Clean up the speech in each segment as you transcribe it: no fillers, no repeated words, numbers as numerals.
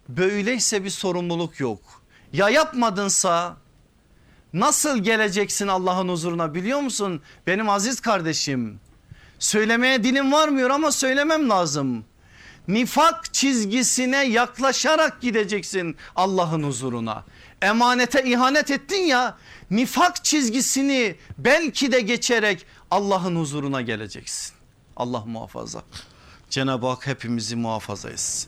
Böyleyse bir sorumluluk yok. Ya yapmadınsa nasıl geleceksin Allah'ın huzuruna biliyor musun? Benim aziz kardeşim, söylemeye dilim varmıyor ama söylemem lazım. Nifak çizgisine yaklaşarak gideceksin Allah'ın huzuruna. Emanete ihanet ettin ya, nifak çizgisini belki de geçerek Allah'ın huzuruna geleceksin. Allah muhafaza. Cenab-ı Hak hepimizi muhafaza etsin.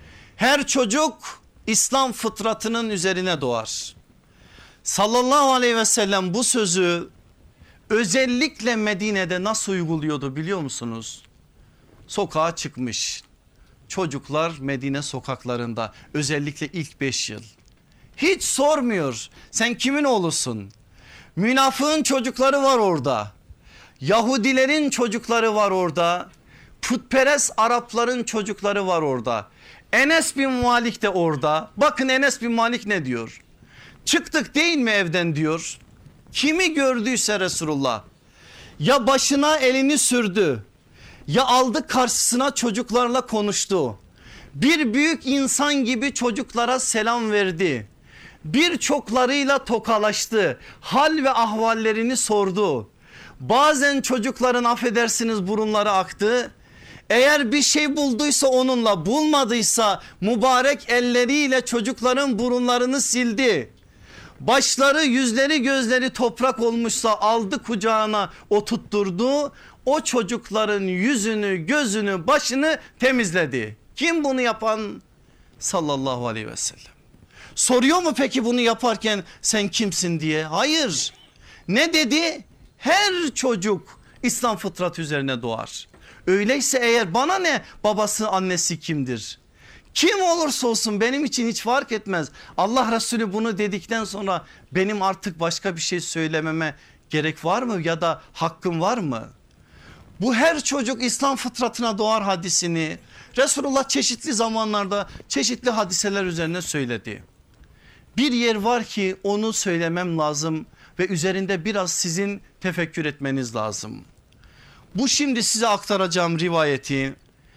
Her çocuk İslam fıtratının üzerine doğar. Sallallahu aleyhi ve sellem bu sözü özellikle Medine'de nasıl uyguluyordu biliyor musunuz? Sokağa çıkmış çocuklar Medine sokaklarında, özellikle ilk 5 yıl. Hiç sormuyor sen kimin oğlusun? Münafığın çocukları var orada. Yahudilerin çocukları var orada. Putperest Arapların çocukları var orada. Enes bin Malik de orada. Bakın Enes bin Malik ne diyor? Çıktık değil mi evden diyor. Kimi gördüyse Resulullah ya başına elini sürdü, ya aldı karşısına çocuklarla konuştu. Bir büyük insan gibi çocuklara selam verdi. Birçoklarıyla tokalaştı. Hal ve ahvallerini sordu. Bazen çocukların affedersiniz burunları aktı. Eğer bir şey bulduysa onunla, bulmadıysa mübarek elleriyle çocukların burunlarını sildi. Başları, yüzleri, gözleri toprak olmuşsa aldı kucağına oturtturdu. O çocukların yüzünü, gözünü, başını temizledi. Kim bunu yapan? Sallallahu aleyhi ve sellem. Soruyor mu peki bunu yaparken sen kimsin diye? Hayır. Ne dedi? Her çocuk İslam fıtratı üzerine doğar. Öyleyse eğer bana ne babası annesi kimdir? Kim olursa olsun benim için hiç fark etmez. Allah Resulü bunu dedikten sonra benim artık başka bir şey söylememe gerek var mı ya da hakkım var mı? Bu her çocuk İslam fıtratına doğar hadisini Resulullah çeşitli zamanlarda çeşitli hadiseler üzerine söyledi. Bir yer var ki onu söylemem lazım ve üzerinde biraz sizin tefekkür etmeniz lazım. Bu şimdi size aktaracağım rivayeti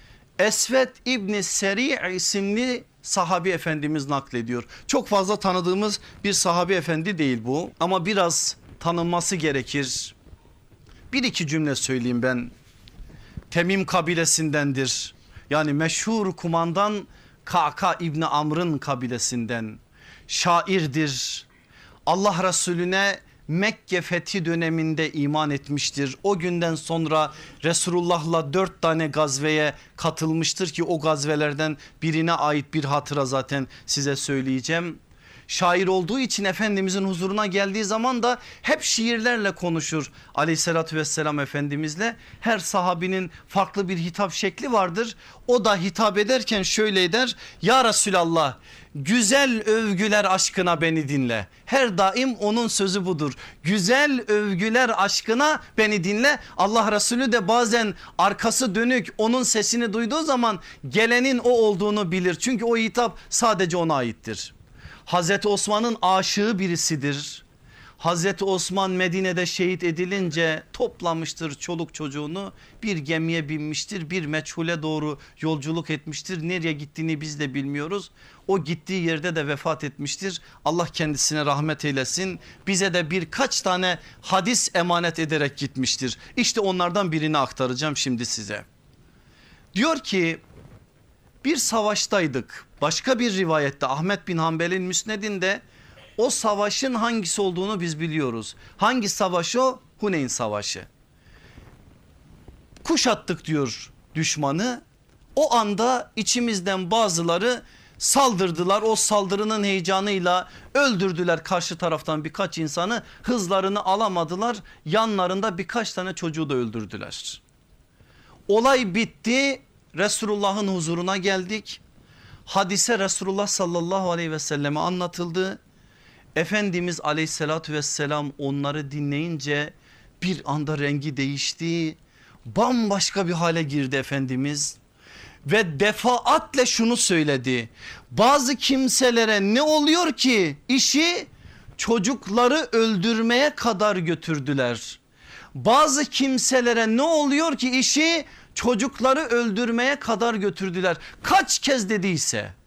Esved İbni Seri isimli sahabi efendimiz naklediyor. Çok fazla tanıdığımız bir sahabi efendi değil bu ama biraz tanınması gerekir. Bir iki cümle söyleyeyim ben. Temim kabilesindendir. Yani meşhur kumandan Ka'ka İbni Amr'ın kabilesinden. Şairdir. Allah Resulüne Mekke fethi döneminde iman etmiştir. O günden sonra Resulullah'la 4 tane gazveye katılmıştır ki o gazvelerden birine ait bir hatıra zaten size söyleyeceğim. Şair olduğu için Efendimizin huzuruna geldiği zaman da hep şiirlerle konuşur aleyhissalatü vesselam Efendimizle. Her sahabinin farklı bir hitap şekli vardır. O da hitap ederken şöyle eder: ya Resulallah güzel övgüler aşkına beni dinle. Her daim onun sözü budur. Güzel övgüler aşkına beni dinle. Allah Resulü de bazen arkası dönük onun sesini duyduğu zaman gelenin o olduğunu bilir. Çünkü o hitap sadece ona aittir. Hazreti Osman'ın aşığı birisidir. Hazreti Osman Medine'de şehit edilince toplamıştır çoluk çocuğunu, bir gemiye binmiştir, bir meçhule doğru yolculuk etmiştir. Nereye gittiğini biz de bilmiyoruz. O gittiği yerde de vefat etmiştir. Allah kendisine rahmet eylesin. Bize de birkaç tane hadis emanet ederek gitmiştir. İşte onlardan birini aktaracağım şimdi size. Diyor ki bir savaştaydık. Başka bir rivayette Ahmet bin Hanbel'in müsnedinde o savaşın hangisi olduğunu biz biliyoruz. Hangi savaş o? Huneyn Savaşı. Kuşattık diyor düşmanı. O anda içimizden bazıları saldırdılar. O saldırının heyecanıyla öldürdüler karşı taraftan birkaç insanı. Hızlarını alamadılar. Yanlarında birkaç tane çocuğu da öldürdüler. Olay bitti. Resulullah'ın huzuruna geldik. Hadise Resulullah sallallahu aleyhi ve selleme anlatıldı. Efendimiz aleyhissalatü vesselam onları dinleyince bir anda rengi değişti. Bambaşka bir hale girdi Efendimiz. Ve defaatle şunu söyledi: bazı kimselere ne oluyor ki işi çocukları öldürmeye kadar götürdüler. Bazı kimselere ne oluyor ki işi çocukları öldürmeye kadar götürdüler. Kaç kez dediyse